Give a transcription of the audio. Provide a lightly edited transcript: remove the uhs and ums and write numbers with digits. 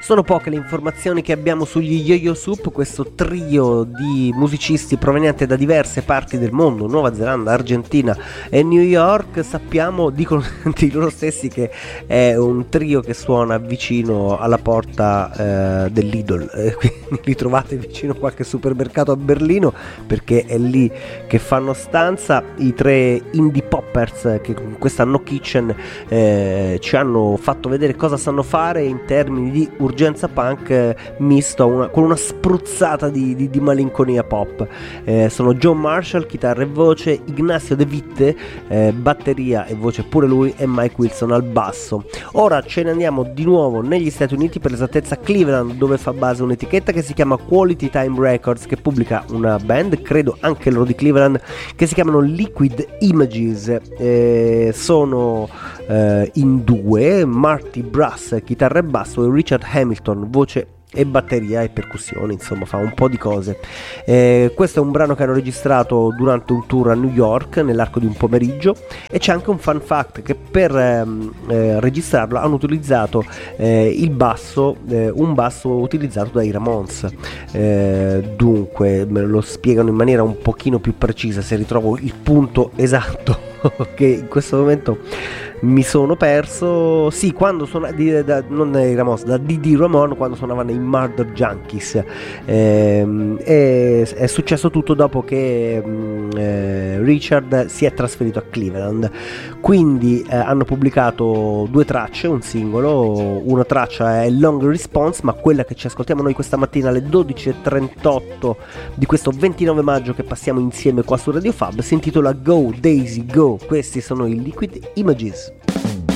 Sono poche le informazioni che abbiamo sugli Yo-Yo Soup, questo trio di musicisti proveniente da diverse parti del mondo, Nuova Zelanda, Argentina e New York. Sappiamo, dicono di loro stessi, che è un trio che suona vicino alla porta dell'Idol, quindi li trovate vicino a qualche supermercato a Berlino, perché è lì che fanno stanza. I tre indie poppers che con questa No Kitchen ci hanno fatto vedere cosa sanno fare in termini di urgenza punk misto con una spruzzata di malinconia pop. Sono John Marshall, chitarra e voce, Ignacio De Witte, batteria e voce pure lui, e Mike Wilson al basso. Ora ce ne andiamo di nuovo negli Stati Uniti, per esattezza Cleveland, dove fa base un'etichetta che si chiama Quality Time Records, che pubblica una band, credo anche loro di Cleveland, che si chiamano Liquid Images. Sono in due: Marty Brass, chitarra e basso, e Richard Hamilton, voce e batteria e percussioni, insomma fa un po' di cose. Questo è un brano che hanno registrato durante un tour a New York nell'arco di un pomeriggio, e c'è anche un fun fact che per registrarlo hanno utilizzato il basso, un basso utilizzato dai Ramones. Dunque me lo spiegano in maniera un pochino più precisa, se ritrovo il punto esatto che in questo momento mi sono perso. Sì, quando non dai Ramones, da Didi Ramone, quando suonavano i Murder Junkies. È successo tutto dopo che Richard si è trasferito a Cleveland, quindi hanno pubblicato due tracce, un singolo. Una traccia è Long Response, ma quella che ci ascoltiamo noi questa mattina alle 12:38 di questo 29 maggio che passiamo insieme qua su Radio Fab si intitola Go Daisy Go. Questi sono i Liquid Images.